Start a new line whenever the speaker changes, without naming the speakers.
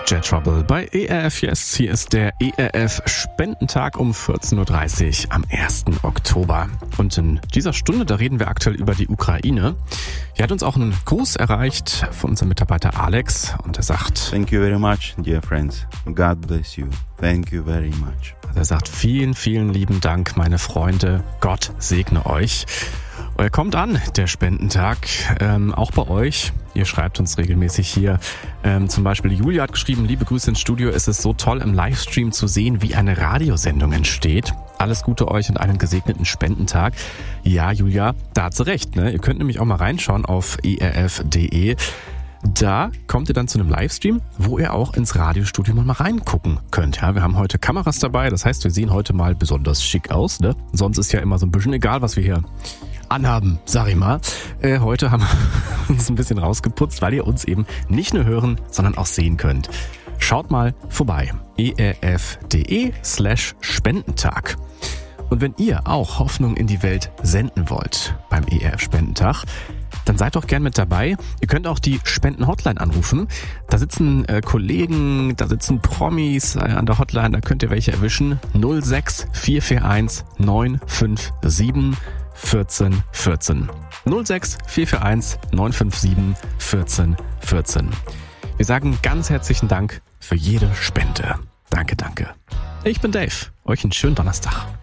Jet Trouble bei ERF Yes. Hier ist der ERF Spendentag um 14.30 Uhr am 1. Oktober. Und in dieser Stunde, da reden wir aktuell über die Ukraine. Hier hat uns auch ein Gruß erreicht von unserem Mitarbeiter Alex und er sagt:
Thank you very much, dear friends. God bless you. Thank you very much.
Er sagt, vielen, vielen lieben Dank, meine Freunde. Gott segne euch. Er kommt an, der Spendentag, auch bei euch. Ihr schreibt uns regelmäßig hier. Zum Beispiel Julia hat geschrieben: Liebe Grüße ins Studio. Es ist so toll, im Livestream zu sehen, wie eine Radiosendung entsteht. Alles Gute euch und einen gesegneten Spendentag. Ja, Julia, da hat sie recht, ne? Ihr könnt nämlich auch mal reinschauen auf erf.de. Da kommt ihr dann zu einem Livestream, wo ihr auch ins Radiostudio mal reingucken könnt. Ja, wir haben heute Kameras dabei, das heißt, wir sehen heute mal besonders schick aus, ne? Sonst ist ja immer so ein bisschen egal, was wir hier anhaben, sag ich mal. Heute haben wir uns ein bisschen rausgeputzt, weil ihr uns eben nicht nur hören, sondern auch sehen könnt. Schaut mal vorbei. erf.de/Spendentag. Und wenn ihr auch Hoffnung in die Welt senden wollt beim ERF Spendentag, dann seid doch gern mit dabei. Ihr könnt auch die Spenden-Hotline anrufen. Da sitzen Kollegen, da sitzen Promis an der Hotline, da könnt ihr welche erwischen. 06 441 957 14 14. 06 441 957 14 14. Wir sagen ganz herzlichen Dank für jede Spende. Danke, danke. Ich bin Dave. Euch einen schönen Donnerstag.